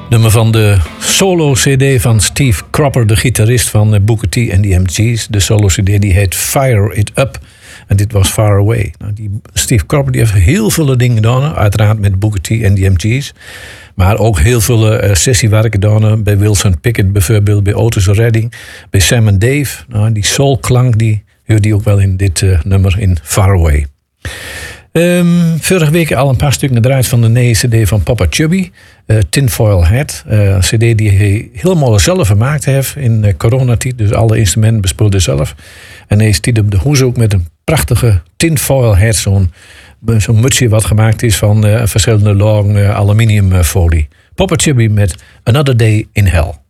Nummer van de solo-cd van Steve Cropper, de gitarist van Booker T en de MG's. De solo-cd die heet Fire It Up. En dit was Far Away. Nou, die Steve Cropper die heeft heel veel dingen gedaan. Uiteraard met Booker T en de MG's. Maar ook heel veel sessiewerk gedaan. Bij Wilson Pickett bijvoorbeeld. Bij Otis Redding. Bij Sam en Dave. Nou, die soulklank die hoorde je ook wel in dit nummer in Far Away. Vorige week al een paar stukken gedraaid van de nieuwe cd van Papa Chubby. Tinfoil Hat. Cd die hij helemaal zelf gemaakt heeft in coronatijd. Dus alle instrumenten bespeelde hij zelf. En hij stiet op de hoes ook met een prachtige tinfoil hat. Zo'n mutsje wat gemaakt is van verschillende lagen aluminiumfolie. Papa Chubby met Another Day in Hell.